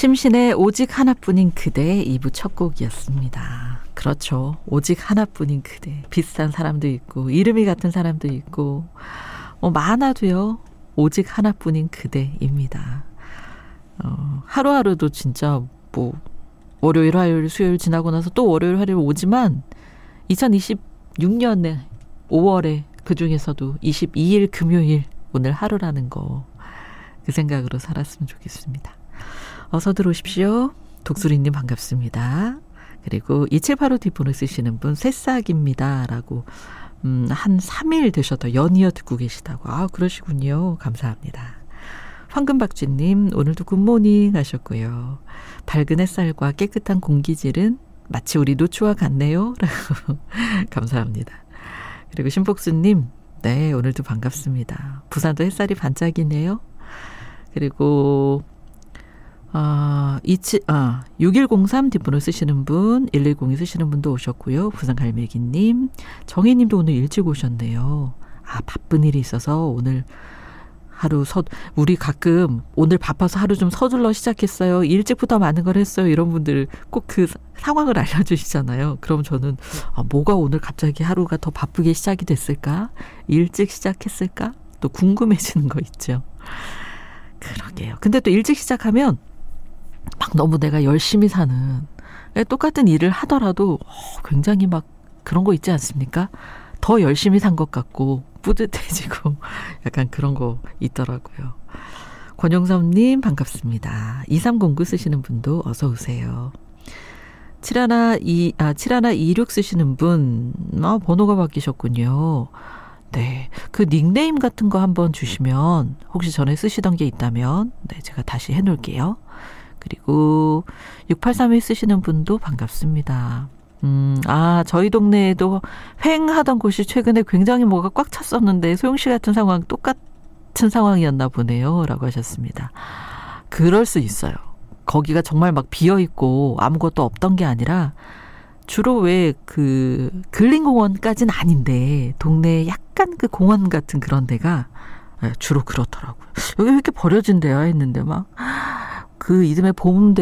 심신의 오직 하나뿐인 그대 2부 첫 곡이었습니다. 그렇죠. 오직 하나뿐인 그대. 비슷한 사람도 있고 이름이 같은 사람도 있고 많아도요. 오직 하나뿐인 그대입니다. 하루하루도 진짜 월요일, 화요일, 수요일 지나고 나서 또 월요일, 화요일 오지만 2026년에 5월에 그중에서도 22일 금요일 오늘 하루라는 거 그 생각으로 살았으면 좋겠습니다. 어서 들어오십시오. 독수리님 반갑습니다. 그리고 2785 뒷번호 쓰시는 분 새싹입니다 라고 한 3일 되셔도 연이어 듣고 계시다고. 그러시군요. 감사합니다. 황금박쥐님 오늘도 굿모닝 하셨고요. 밝은 햇살과 깨끗한 공기질은 마치 우리 노추와 같네요 라고 감사합니다. 그리고 신복수님 네 오늘도 반갑습니다. 부산도 햇살이 반짝이네요. 그리고 6103 뒷번호 쓰시는 분 1102 쓰시는 분도 오셨고요. 부산 갈매기님 정혜님도 오늘 일찍 오셨네요. 바쁜 일이 있어서 오늘 하루 우리 가끔 오늘 바빠서 하루 좀 서둘러 시작했어요. 일찍부터 많은 걸 했어요. 이런 분들 꼭 그 상황을 알려주시잖아요. 그럼 저는 뭐가 오늘 갑자기 하루가 더 바쁘게 시작이 됐을까? 일찍 시작했을까? 또 궁금해지는 거 있죠. 그러게요. 근데 또 일찍 시작하면 막 너무 내가 열심히 사는 똑같은 일을 하더라도 굉장히 막 그런 거 있지 않습니까? 더 열심히 산 것 같고 뿌듯해지고 약간 그런 거 있더라고요. 권영섭님 반갑습니다. 2309 쓰시는 분도 어서 오세요. 7126 쓰시는 분 번호가 바뀌셨군요. 네, 그 닉네임 같은 거 한번 주시면 혹시 전에 쓰시던 게 있다면 네, 제가 다시 해놓을게요. 그리고 6831 쓰시는 분도 반갑습니다. 저희 동네에도 횡하던 곳이 최근에 굉장히 뭐가 꽉 찼었는데 소영씨 같은 상황 똑같은 상황이었나 보네요 라고 하셨습니다. 그럴 수 있어요. 거기가 정말 막 비어있고 아무것도 없던 게 아니라 주로 왜 근린공원까지는 아닌데 동네에 약간 그 공원 같은 그런 데가 주로 그렇더라고요. 여기 왜 이렇게 버려진 데야 했는데 막 그 이듬해 봄